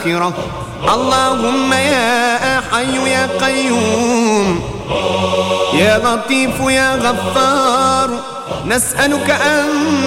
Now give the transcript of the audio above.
والآخرة. اللهم يا حي يا قيوم يا لطيف يا غفار، نسألك أن